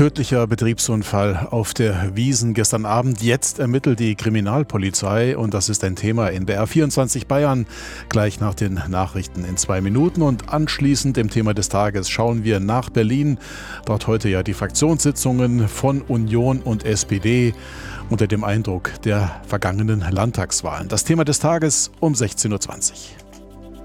Tödlicher Betriebsunfall auf der Wiesn gestern Abend. Jetzt ermittelt die Kriminalpolizei und das ist ein Thema in BR24 Bayern. Gleich nach den Nachrichten in 2 Minuten und anschließend im Thema des Tages schauen wir nach Berlin. Dort heute ja die Fraktionssitzungen von Union und SPD unter dem Eindruck der vergangenen Landtagswahlen. Das Thema des Tages um 16:20 Uhr.